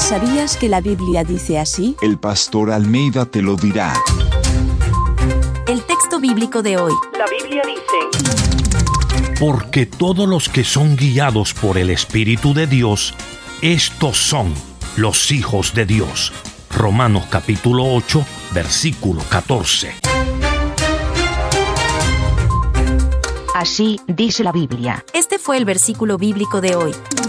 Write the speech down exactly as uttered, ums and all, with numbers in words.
¿Sabías que la Biblia dice así? El pastor Almeida te lo dirá. El texto bíblico de hoy. La Biblia dice: Porque todos los que son guiados por el Espíritu de Dios, estos son los hijos de Dios. Romanos capítulo ocho, versículo catorce. Así dice la Biblia. Este fue el versículo bíblico de hoy.